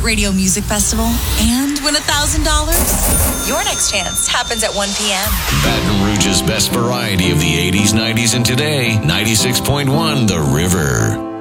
Radio Music Festival and win $1,000? Your next chance happens at 1 p.m. Baton Rouge's best variety of the 80s, 90s, and today. 96.1 The River.